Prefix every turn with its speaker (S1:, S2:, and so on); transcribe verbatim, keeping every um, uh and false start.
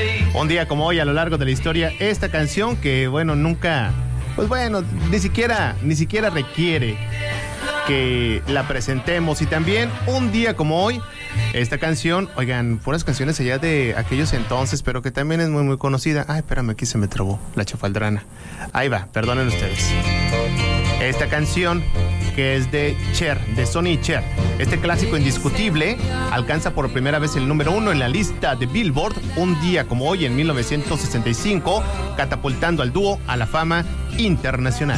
S1: Un día como hoy, a lo largo de la historia, esta canción que, bueno, nunca, pues bueno, ni siquiera, ni siquiera requiere que la presentemos. Y también un día como hoy, esta canción, oigan, puras canciones allá de aquellos entonces, pero que también es muy muy conocida. Ay, espérame, aquí se me trabó la chafaldrana. Ahí va, perdonen ustedes. Esta canción, que es de Cher, de Sonny y Cher. Este clásico indiscutible alcanza por primera vez el número uno en la lista de Billboard un día como hoy en mil novecientos sesenta y cinco, catapultando al dúo a la fama internacional.